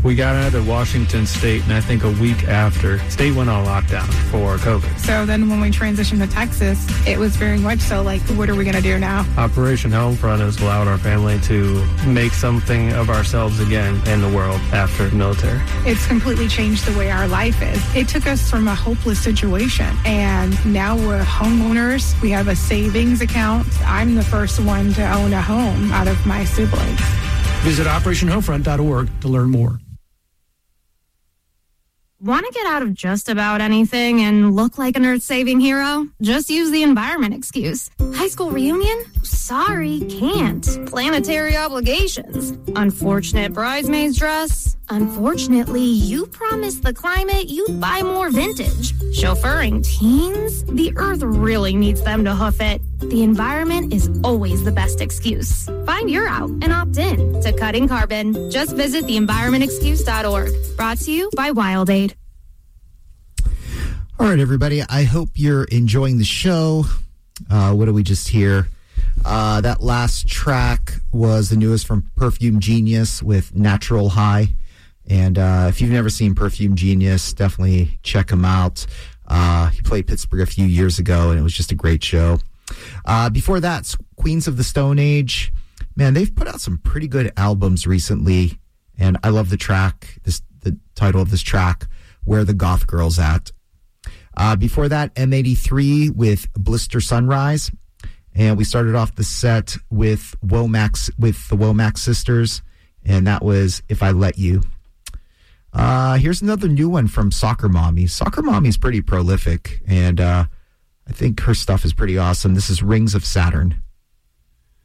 We got out of Washington State, and I think a week after, State went on lockdown for COVID. So then when we transitioned to Texas, it was very much so like, what are we going to do now? Operation Homefront has allowed our family to make something of ourselves again in the world after the military. It's completely changed the way our life is. It took us from a hopeless situation, and now we're homeowners. We have a savings account. I'm the first one to own a home out of my siblings. Visit OperationHomefront.org to learn more. Want to get out of just about anything and look like an earth-saving hero? Just use the environment excuse. High school reunion? Sorry, can't. Planetary obligations. Unfortunate bridesmaid's dress? Unfortunately, you promised the climate you'd buy more vintage. Chauffeuring teens? The earth really needs them to hoof it. The environment is always the best excuse. Find your out and opt in to Cutting Carbon. Just visit theenvironmentexcuse.org. Brought to you by WildAid. All right, everybody. I hope you're enjoying the show. What did we just hear? That last track was the newest from Perfume Genius with Natural High. And if you've never seen Perfume Genius, definitely check him out. He played Pittsburgh a few years ago, and it was just a great show. Before that, Queens of the Stone Age. Man, they've put out some pretty good albums recently, and I love the track, the title of this track, Where the Goth Girl's At. Before that, M83 with Blister Sunrise. And we started off the set with the Womack Sisters, and that was If I Let You. Here's another new one from Soccer Mommy. Soccer Mommy's pretty prolific, and I think her stuff is pretty awesome. This is Rings of Saturn.